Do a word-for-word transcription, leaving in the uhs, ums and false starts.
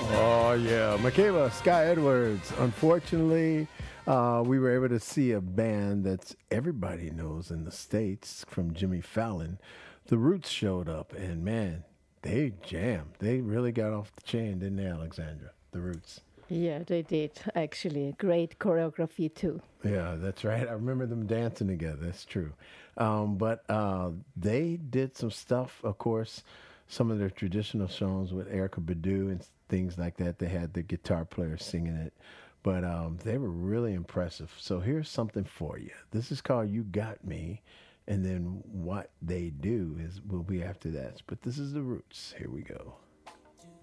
Oh, yeah. Michaela Sky Edwards. Unfortunately, uh, we were able to see a band that everybody knows in the States from Jimmy Fallon. The Roots showed up, and man, they jammed. They really got off the chain, didn't they, Alexandra? The Roots. Yeah, they did actually. Great choreography too. Yeah, that's right. I remember them dancing together. That's true. Um, but uh, they did some stuff, of course, some of their traditional songs with Erica Badu and things like that. They had the guitar player singing it, but um, they were really impressive. So here's something for you. This is called You Got Me. And then what they do is will be after that. But this is the Roots. Here we go.